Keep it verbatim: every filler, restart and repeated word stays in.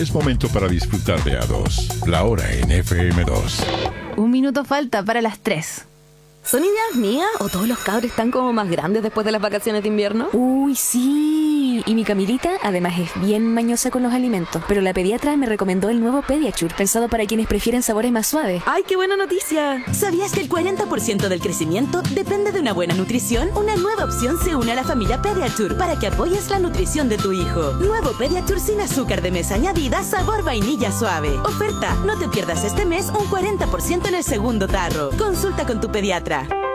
Es momento para disfrutar de A dos. La hora en F M dos. Un minuto falta para las tres. ¿Son ideas mías o todos los cabros están como más grandes después de las vacaciones de invierno? Uy, sí. Y mi Camilita además es bien mañosa con los alimentos, pero la pediatra me recomendó el nuevo Pediasure, pensado para quienes prefieren sabores más suaves. ¡Ay, qué buena noticia! ¿Sabías que el cuarenta por ciento del crecimiento depende de una buena nutrición? Una nueva opción se une a la familia Pediature para que apoyes la nutrición de tu hijo. Nuevo Pediature sin azúcar de mesa añadida, sabor vainilla suave. Oferta, no te pierdas este mes un cuarenta por ciento en el segundo tarro. Consulta con tu pediatra.